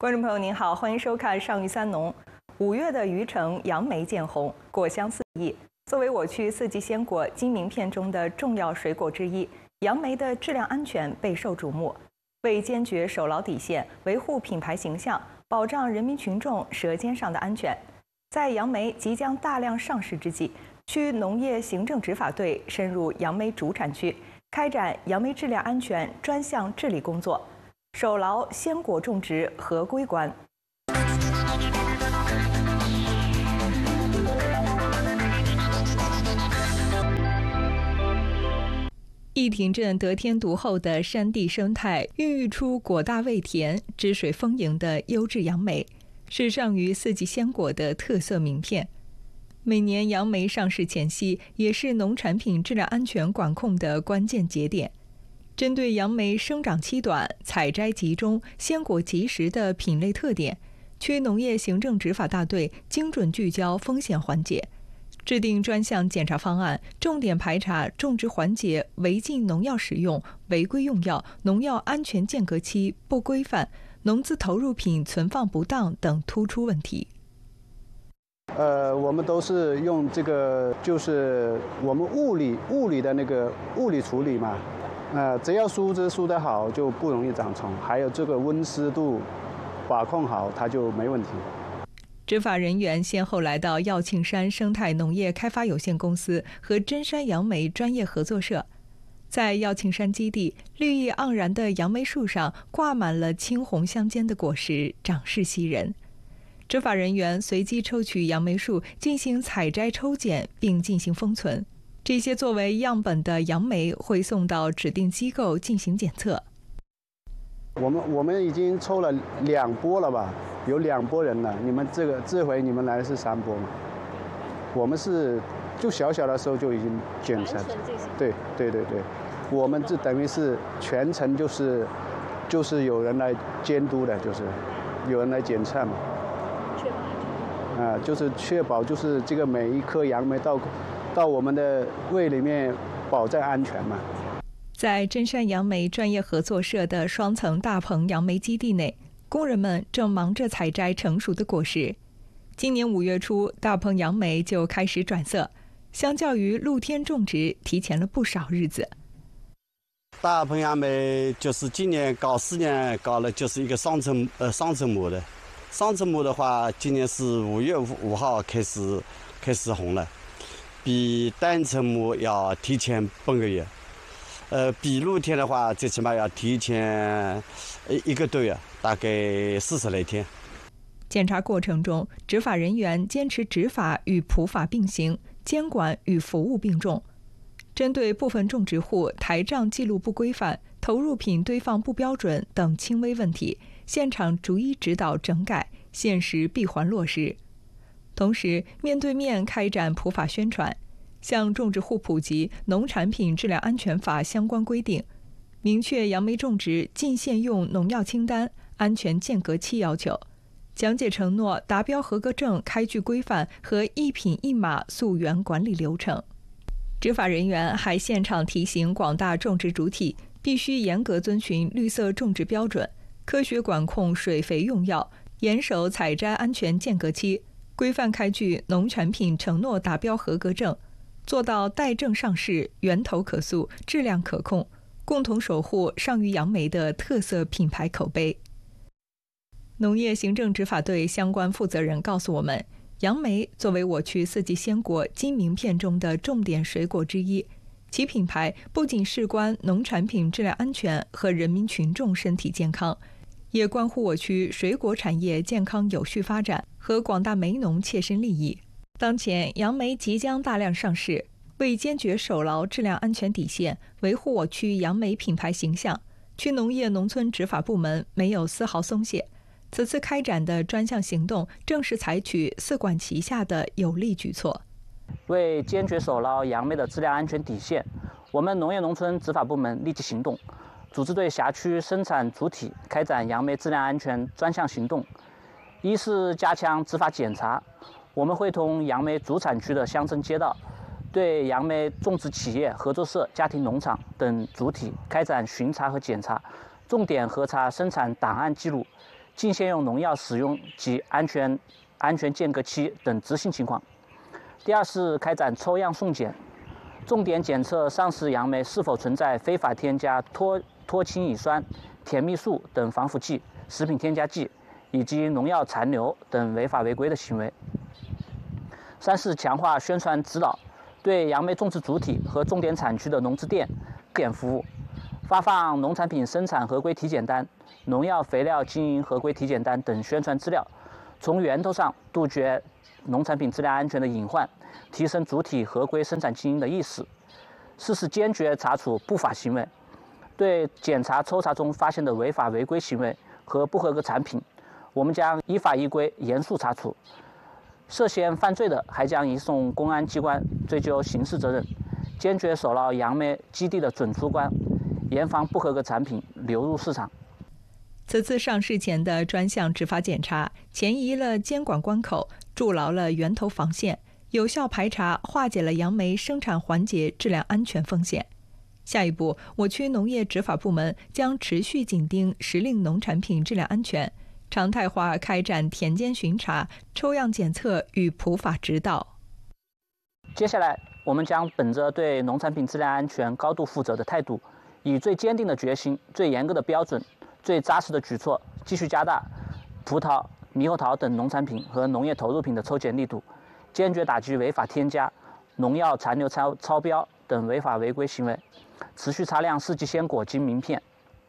观众朋友您好，欢迎收看《上虞三农》。5月的虞城杨梅见红，果香四溢。作为我区四季鲜果金名片中的重要水果之一，杨梅的质量安全备受瞩目。为坚决守牢底线，维护品牌形象，保障人民群众舌尖上的安全，在杨梅即将大量上市之际，区农业行政执法队深入杨梅主产区，开展杨梅质量安全专项治理工作，守牢鲜果种植合规关。义亭镇得天独厚的山地生态，孕育出果大味甜、汁水丰盈的优质杨梅，是上虞四季鲜果的特色名片。每年杨梅上市前夕，也是农产品质量安全管控的关键节点。针对杨梅生长期短、采摘集中、鲜果及时的品类特点，区农业行政执法大队精准聚焦风险环节，制定专项检查方案，重点排查种植环节违禁农药使用、违规用药、农药安全间隔期不规范、农资投入品存放不当等突出问题。 我们都是用这个，就是我们物理的那个物理处理嘛。只要疏枝疏得好，就不容易长虫。还有这个温湿度把控好，它就没问题。 执法人员先后来到耀庆山生态农业开发有限公司和真山杨梅专业合作社，在耀庆山基地，绿意盎然的杨梅树上挂满了青红相间的果实，长势喜人。执法人员随机抽取杨梅树进行采摘抽检，并进行封存。这些作为样本的杨梅会送到指定机构进行检测。 我们已经抽了2波了吧，有2波人了。你们这回你们来的是3波嘛？我们是就小的时候就已经检查，对，我们这等于是全程就是有人来监督的，就是有人来检测嘛。就是确保就是这个每一颗杨梅到我们的胃里面保证安全嘛。 在真山杨梅专业合作社的双层大棚杨梅基地内，工人们正忙着采摘成熟的果实。今年5月初，大棚杨梅就开始转色，相较于露天种植，提前了不少日子。 大棚杨梅就是今年搞4年搞了，就是一个双层模的。双层模的话，今年是5月5号开始红了，比单层模要提前半个月。比露天的话，最起码要提前1个多月，大概40来天。 检查过程中，执法人员坚持执法与普法并行，监管与服务并重。针对部分种植户台账记录不规范、投入品堆放不标准等轻微问题，现场逐一指导整改，限时闭环落实。同时，面对面开展普法宣传，向种植户普及《农产品质量安全法》相关规定，明确杨梅种植禁限用农药清单、安全间隔期要求，讲解承诺达标合格证开具规范和一品一码溯源管理流程。执法人员还现场提醒广大种植主体，必须严格遵循绿色种植标准，科学管控水肥用药，严守采摘安全间隔期，规范开具农产品承诺达标合格证，做到带证上市、源头可溯、质量可控，共同守护上虞杨梅的特色品牌口碑。农业行政执法队相关负责人告诉我们，杨梅作为我区四季鲜果金名片中的重点水果之一，其品牌不仅事关农产品质量安全和人民群众身体健康，也关乎我区水果产业健康有序发展和广大梅农切身利益。当前杨梅即将大量上市，为坚决守牢质量安全底线，维护我区杨梅品牌形象，区农业农村执法部门没有丝毫松懈。此次开展的专项行动正是采取四管齐下的有力举措。 为坚决守牢杨梅的质量安全底线，我们农业农村执法部门立即行动，组织对辖区生产主体开展杨梅质量安全专项行动。一是加强执法检查，我们会同杨梅主产区的乡镇街道，对杨梅种植企业、合作社、家庭农场等主体开展巡查和检查，重点核查生产档案记录， 禁限用农药使用及安全间隔期等执行情况。第二是开展抽样送检，重点检测上市杨梅是否存在非法添加脱氢乙酸、甜蜜素等防腐剂、食品添加剂以及农药残留等违法违规的行为。三是强化宣传指导，对杨梅种植主体和重点产区的农资店服务，发放农产品生产合规体检单、农药肥料经营合规体检单等宣传资料，从源头上杜绝农产品质量安全的隐患，提升主体合规生产经营的意识。四是坚决查处不法行为，对检查抽查中发现的违法违规行为和不合格产品，我们将依法依规严肃查处，涉嫌犯罪的还将移送公安机关追究刑事责任，坚决守牢杨梅基地的准出关，严防不合格产品流入市场。 此次上市前的专项执法检查，前移了监管关口，筑牢了源头防线，有效排查化解了杨梅生产环节质量安全风险。下一步，我区农业执法部门将持续紧盯时令农产品质量安全，常态化开展田间巡查、抽样检测与普法指导。 接下来，我们将本着对农产品质量安全高度负责的态度，以最坚定的决心、最严格的标准、最扎实的举措，继续加大葡萄、猕猴桃等农产品和农业投入品的抽检力度，坚决打击违法添加、农药残留超标等违法违规行为，持续擦亮四季鲜果金名片。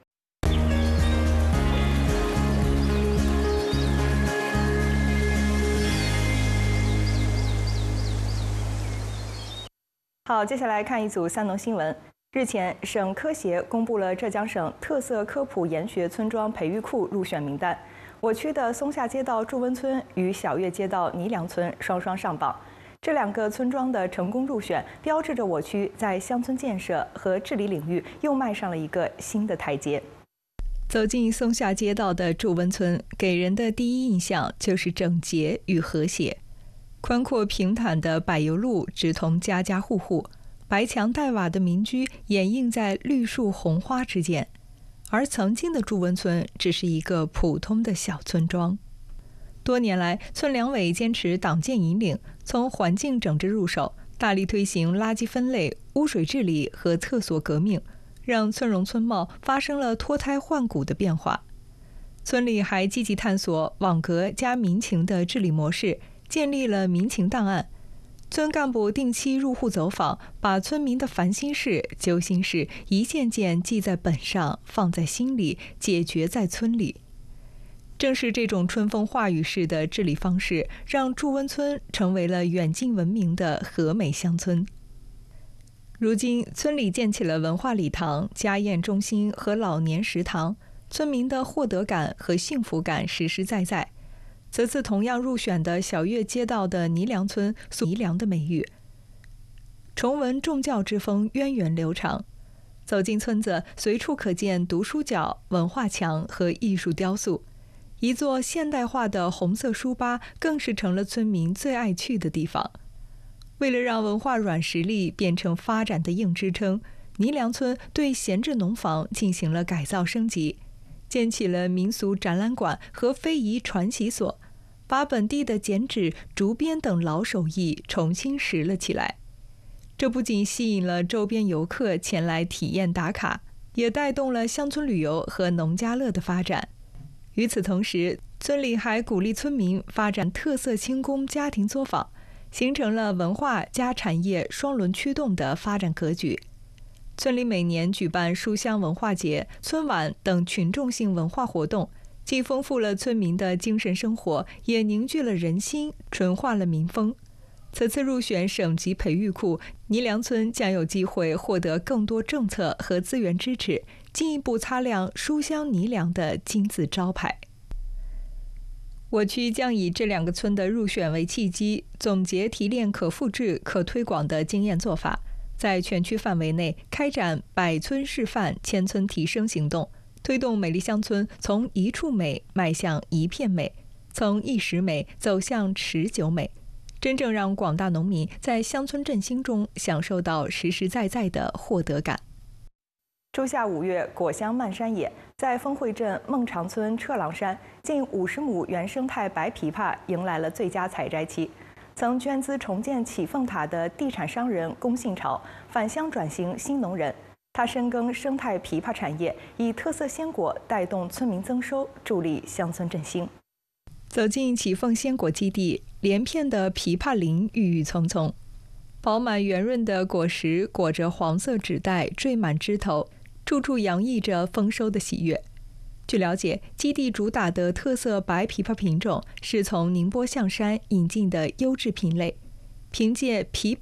好，接下来看一组三农新闻。日前，省科协公布了浙江省特色科普研学村庄培育库入选名单。我区的松下街道祝温村与小月街道倪良村双双上榜。这两个村庄的成功入选，标志着我区在乡村建设和治理领域又迈上了一个新的台阶。走进松下街道的祝温村，给人的第一印象就是整洁与和谐。宽阔平坦的柏油路直通家家户户，白墙黛瓦的民居掩映在绿树红花之间。而曾经的祝温村只是一个普通的小村庄。多年来，村两委坚持党建引领，从环境整治入手，大力推行垃圾分类、污水治理和厕所革命，让村容村貌发生了脱胎换骨的变化。村里还积极探索网格加民情的治理模式，建立了民情档案。村干部定期入户走访，把村民的烦心事、揪心事一件件记在本上，放在心里，解决在村里。正是这种春风化雨式的治理方式，让祝温村成为了远近闻名的和美乡村。如今，村里建起了文化礼堂、家宴中心和老年食堂，村民的获得感和幸福感实实在在。此次同样入选的小月街道的倪良村，素倪良的美誉，崇文重教之风源远流长。走进村子，随处可见读书角、文化墙和艺术雕塑。一座现代化的红色书吧更是成了村民最爱去的地方。为了让文化软实力变成发展的硬支撑，倪良村对闲置农房进行了改造升级，建起了民俗展览馆和非遗传习所，把本地的剪纸、竹编等老手艺重新拾了起来。这不仅吸引了周边游客前来体验打卡，也带动了乡村旅游和农家乐的发展。与此同时，村里还鼓励村民发展特色轻工家庭作坊，形成了文化加产业双轮驱动的发展格局。村里每年举办书香文化节、村晚等群众性文化活动，既丰富了村民的精神生活，也凝聚了人心，纯化了民风。此次入选省级培育库，倪良村将有机会获得更多政策和资源支持，进一步擦亮书香倪良的金字招牌。我区将以这两个村的入选为契机，总结提炼可复制、可推广的经验做法，在全区范围内开展百村示范、千村提升行动，推动美丽乡村从一处美迈向一片美，从一时美走向持久美，真正让广大农民在乡村振兴中享受到实实在在的获得感。 初夏5月，果香漫山野在丰汇镇孟长村彻郎山近50亩原生态白枇杷迎来了最佳采摘期。曾捐资重建启凤塔的地产商人龚信朝返乡转型新农人，他深耕生态枇杷产业，以特色鲜果带动村民增收，助力乡村振兴。走进启凤鲜果基地，连片的枇杷林郁郁葱葱，饱满圆润的果实裹着黄色纸袋，缀满枝头，处处洋溢着丰收的喜悦。据了解，基地主打的特色白枇杷品种是从宁波象山引进的优质品类，凭借枇杷